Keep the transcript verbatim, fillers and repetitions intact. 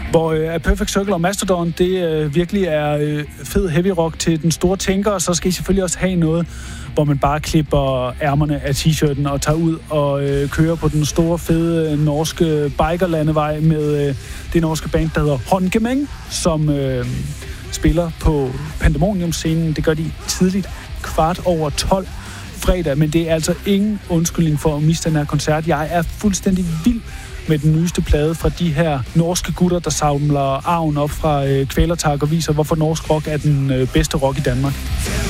Hvor øh, A Perfect Circle og Mastodon, det øh, virkelig er øh, fed heavy rock til den store tænker, og så skal I selvfølgelig også have noget, hvor man bare klipper ærmerne af t-shirten og tager ud og øh, kører på den store, fede øh, norske bikerlandevej med øh, det norske band, der hedder Håndgemæng, som øh, spiller på Pandemonium-scenen. Det gør de tidligt, kvart over tolv fredag, men det er altså ingen undskyldning for at miste den her koncert. Jeg er fuldstændig vild med den nyeste plade fra de her norske gutter, der samler arven op fra øh, Kvælertak og viser, hvorfor norsk rock er den øh, bedste rock i Danmark.